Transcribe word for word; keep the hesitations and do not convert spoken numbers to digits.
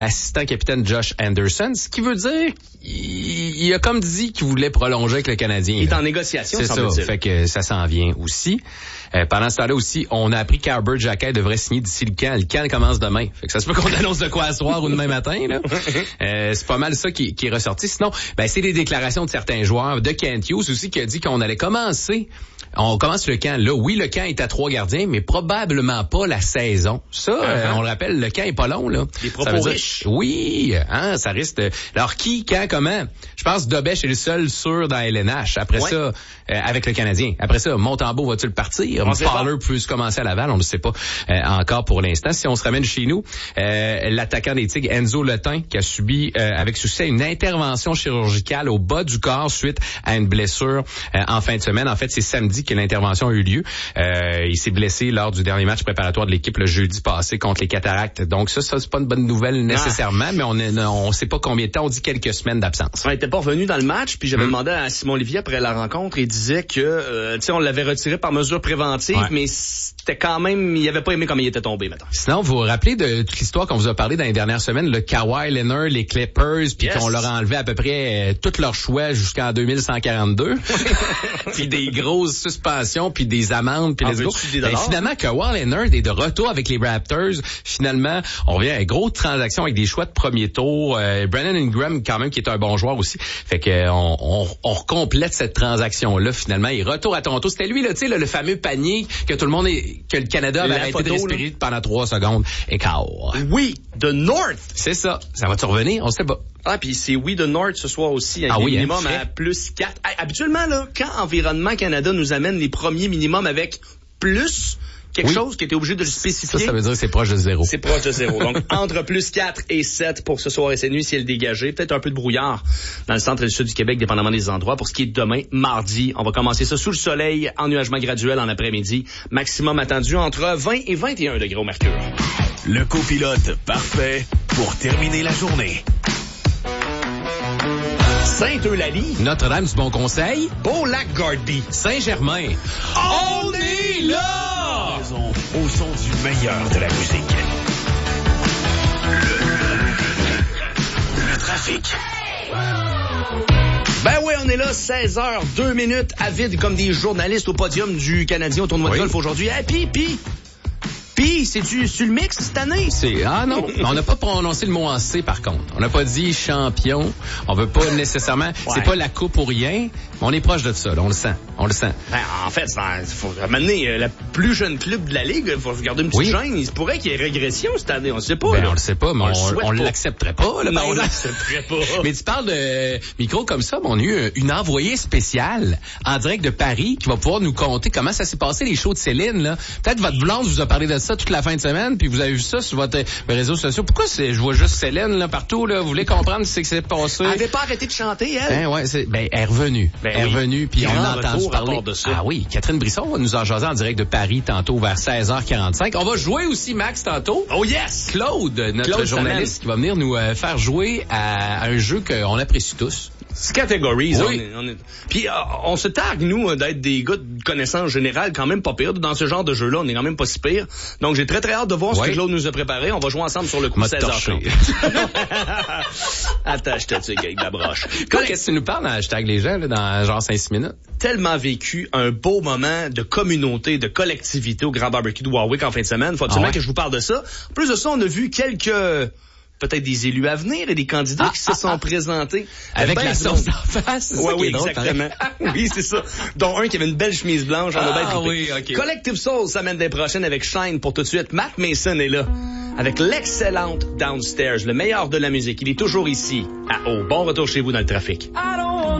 assistant capitaine Josh Anderson, ce qui veut dire qu'il il a comme dit qu'il voulait prolonger avec le Canadien. Il est en négociation, c'est ça, semble-t-il. fait que ça s'en vient aussi. Euh, pendant ce temps-là aussi, on a appris qu'Arbor Jacquet devrait signer d'ici le camp. Le camp commence demain. Fait que ça se peut qu'on annonce de quoi à soir ou demain matin, là. Euh, c'est pas mal ça qui, qui est ressorti. Sinon, ben, c'est les déclarations de certains joueurs. De Kent Hughes aussi qui a dit qu'on allait commencer. On commence le camp là. Oui, le camp est à trois gardiens, mais probablement pas la saison. Ça, uh-huh. euh, on le rappelle, le camp est pas long, là. Des propos dire, riches. Oui, hein, ça risque de... Alors, qui, quand, comment? Je pense que Dobèche est le seul sûr dans L N H. Après ouais. ça, euh, avec le Canadien. Après ça, Montembeault va-tu-il partir? Fowler peut se commencer à Laval, on ne sait pas euh, encore pour l'instant. Si on se ramène chez nous, euh, l'attaquant des Tigres, Enzo Letin, qui a subi euh, avec succès une intervention chirurgicale au bas du corps suite à une blessure euh, en fin de semaine. En fait, c'est samedi que l'intervention a eu lieu. Euh, il s'est blessé lors du dernier match préparatoire de l'équipe le jeudi passé contre les Cataractes. Donc ça, ça c'est pas une bonne nouvelle nécessairement, ah. mais on est, on sait pas combien de temps. On dit quelques semaines d'absence. On n'était pas revenu dans le match, puis j'avais mmh. demandé à Simon Olivier après la rencontre, il disait que, euh, tu sais, on l'avait retiré par mesure préventive, ouais. mais c'était quand même, il avait pas aimé comment il était tombé, maintenant. Sinon, vous vous rappelez de toute l'histoire qu'on vous a parlé dans les dernières semaines, le Kawhi Leonard, les Clippers, puis yes. qu'on leur a enlevé à peu près euh, tous leurs choix jusqu'en deux mille cent quarante-deux. Puis des grosses suspensions, puis des amendes, puis les go. Ben, finalement, Kawhi Leonard est de retour avec les Raptors. Finalement, on revient à une grosse transaction avec des choix de premier tour. Euh, Brandon Ingram, quand même, qui est un bon joueur aussi. Fait que on, on, on complète cette transaction-là, finalement. Il retourne à Toronto. C'était lui, là, tu sais, le fameux panier que tout le monde est, que le Canada avait arrêté de respirer là. Pendant trois secondes. Et cao. Oui, The North. C'est ça. Ça va-tu revenir? On sait pas. Ah, puis c'est oui de North ce soir aussi, un ah oui, minimum hein, à plus quatre. Hey, habituellement, là, quand Environnement Canada nous amène les premiers minimums avec plus quelque oui. chose qui était obligé de le spécifier. Ça, ça veut dire que c'est proche de zéro. C'est proche de zéro. Donc, entre plus quatre et sept pour ce soir et cette nuit, ciel dégagé. Peut-être un peu de brouillard dans le centre et le sud du Québec, dépendamment des endroits. Pour ce qui est de demain, mardi, on va commencer ça sous le soleil, ennuagement graduel en après-midi. Maximum attendu entre vingt et vingt et un degrés au mercure. Le copilote parfait pour terminer la journée. Sainte-Eulalie, Notre-Dame du Bon Conseil, Beaulac-Gardby, Saint-Germain. On est là! Au son du meilleur de la musique. Le, le, le trafic. Ben oui, on est là, seize heures, deux minutes, avides comme des journalistes au podium du Canadien au tournoi oui. de golf aujourd'hui. Hey, pis, pis, pis, c'est-tu sur le mix cette année? C'est, ah non, on n'a pas prononcé le mot en C par contre. On n'a pas dit champion. On veut pas nécessairement, ouais. c'est pas la coupe ou rien, mais on est proche de ça, là, on le sent, on le sent. Ben, en fait, il faut amener le plus jeune club de la Ligue, il faut regarder une petite oui. gêne. Il se pourrait qu'il y ait régression cette année, on le sait pas. Ben, là. on le sait pas, mais on, on, on l'accepterait pas. Là, non, on l'accepterait pas. Mais tu parles de micro comme ça, mais on a eu une envoyée spéciale en direct de Paris qui va pouvoir nous conter comment ça s'est passé les shows de Céline. Là. Peut-être votre blonde vous a parlé de ça toute la fin de semaine, puis vous avez vu ça sur votre réseaux sociaux. Pourquoi c'est, je vois juste Céline là partout là. Vous voulez comprendre ce qui s'est passé? Elle avait pas arrêté de chanter, elle. Ben ouais, c'est, ben elle est revenue, ben, elle est revenue, puis on a entendu parler de ça. Ah oui, Catherine Brisson va nous en jaser en direct de Paris tantôt vers seize heures quarante-cinq. On va jouer aussi Max tantôt. Oh yes, Claude, notre Claude journaliste, Saman. qui va venir nous euh, faire jouer à, à un jeu qu'on apprécie tous. Categories. Oui. On est, on est... Puis euh, on se targue, nous, d'être des gars de connaissance générale quand même pas pire. Dans ce genre de jeu-là, on est quand même pas si pire. Donc j'ai très très hâte de voir oui. ce que Claude nous a préparé. On va jouer ensemble sur le coup de seize heures trente. Attends, je te tue avec la broche. Qu'est-ce que tu nous parles dans hashtag les gens, là, dans genre cinq six minutes? Tellement vécu un beau moment de communauté, de collectivité au Grand Barbecue de Warwick en fin de semaine. Faut absolument ah ouais. que je vous parle de ça. En plus de ça, on a vu quelques... peut-être des élus à venir et des candidats ah, qui se ah, sont ah. présentés. Avec ben la sauce d'en face. Ouais, oui, drôle, exactement. oui, c'est ça. Dont un qui avait une belle chemise blanche. Ah, on a bien oui, OK. Collective Soul s'amène des prochaines avec Shine pour tout de suite. Matt Mason est là. Avec l'excellente Downstairs, le meilleur de la musique. Il est toujours ici, à Haut. Bon retour chez vous dans le trafic.